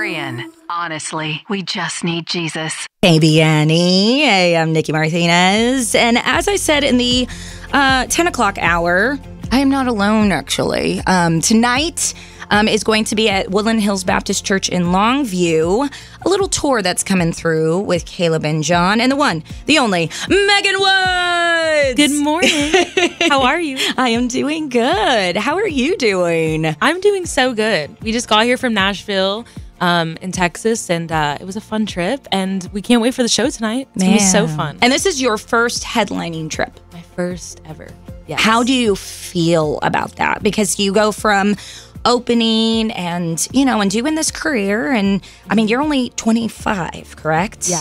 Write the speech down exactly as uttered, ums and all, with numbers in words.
Marion, honestly, we just need Jesus. Hey, B N E. Hey, I'm Nikki Martinez. And as I said in the uh, ten o'clock hour, I am not alone, actually. Um, tonight um, is going to be at Woodland Hills Baptist Church in Longview. A little tour that's coming through with Caleb and John and the one, the only, Megan Woods. Good morning. How are you? I am doing good. How are you doing? I'm doing so good. We just got here from Nashville um, in Texas, and uh, it was a fun trip, and we can't wait for the show tonight. It's going to be so fun. And this is your first headlining trip. My first ever. Yes. How do you feel about that? Because you go from opening and, you know, and doing this career, and I mean, you're only twenty-five, correct? Yeah.